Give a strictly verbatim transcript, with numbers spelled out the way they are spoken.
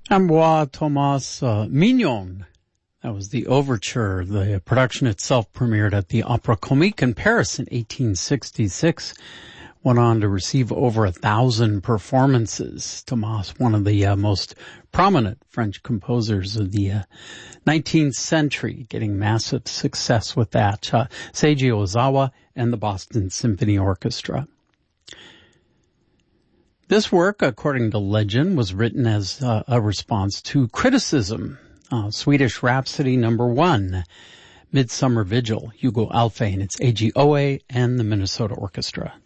Amboise Thomas uh, Mignon. That was the overture. The production itself premiered at the Opéra Comique in Paris in eighteen sixty-six. Went on to receive over a thousand performances. Thomas, one of the uh, most prominent French composers of the uh, nineteenth century, getting massive success with that. Uh, Seiji Ozawa and the Boston Symphony Orchestra. This work, according to legend, was written as uh, a response to criticism. Uh, Swedish Rhapsody number one, Midsummer Vigil, Hugo Alfvén, it's A G O A and the Minnesota Orchestra.